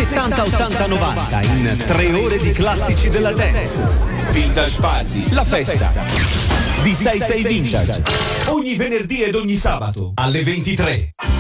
70, 80, 90 in 3 ore di classici della dance. Vintage Party, la festa Di 66 Vintage. Ogni venerdì ed ogni sabato alle 23.